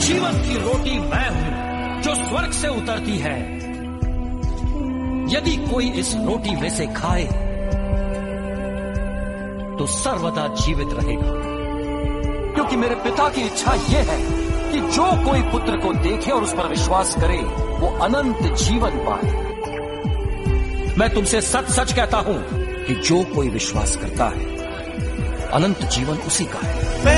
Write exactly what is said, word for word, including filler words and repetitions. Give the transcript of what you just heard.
जीवन की रोटी मैं हूं जो स्वर्ग से उतरती है। यदि कोई इस रोटी में से खाए तो सर्वदा जीवित रहेगा, क्योंकि मेरे पिता की इच्छा यह है कि जो कोई पुत्र को देखे और उस पर विश्वास करे वो अनंत जीवन पाए। मैं तुमसे सच सच कहता हूं कि जो कोई विश्वास करता है अनंत जीवन उसी का है।